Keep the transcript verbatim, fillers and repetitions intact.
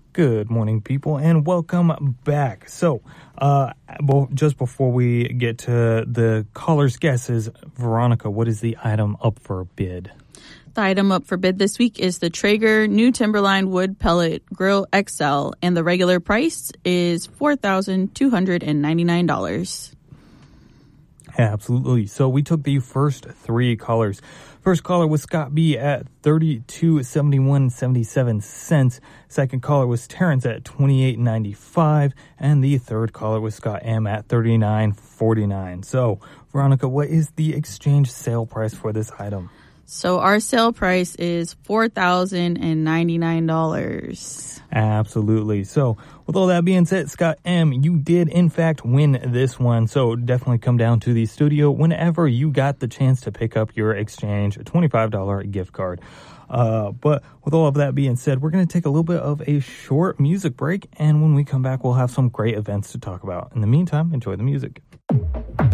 Good morning, people, and welcome back. So, uh, bo- just before we get to the caller's guesses, Veronica, what is the item up for bid? The item up for bid this week is the Traeger New Timberline Wood Pellet Grill X L, and the regular price is four thousand two hundred ninety-nine dollars. Absolutely. So we took the first three callers. First caller was Scott B at thirty-two seventy-one and seventy-seven cents. Second caller was Terrence at twenty-eight ninety-five, and the third caller was Scott M at thirty-nine forty-nine. So, Veronica, what is the exchange sale price for this item? So our sale price is four thousand ninety-nine dollars. Absolutely. So, with all that being said, Scott M., you did, in fact, win this one. So, definitely come down to the studio whenever you got the chance to pick up your exchange twenty-five dollars gift card. Uh, but with all of that being said, we're going to take a little bit of a short music break. And when we come back, we'll have some great events to talk about. In the meantime, enjoy the music.